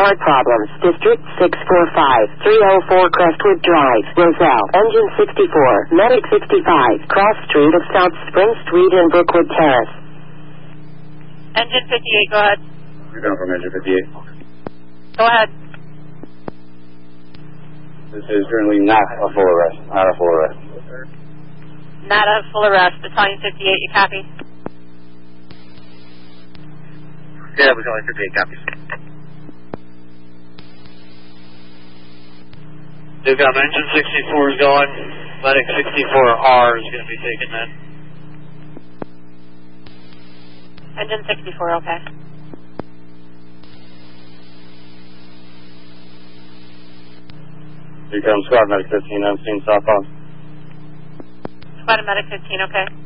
start problems. District 645, 304 Crestwood Drive, Roselle. Engine 64, Medic 65, Cross Street of South Spring Street in Brookwood Terrace. Engine 58, go ahead. You're going from engine 58. Go ahead. This is currently not a full arrest. Not a full arrest. Not a full arrest. Battalion 58, you copy? Yeah, Battalion 58 copies. Ducom, engine 64 is going. Medic 64R is going to be taken then. Engine 64, okay. Ducom, Squad Medic 15, unseen southbound. Squad and Medic 15, okay.